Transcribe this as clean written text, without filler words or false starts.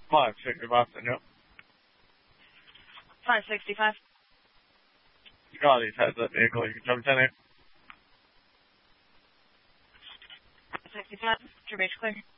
565, yep. 565. Charlie's has that vehicle. You can jump 10 in. 65. True base clear.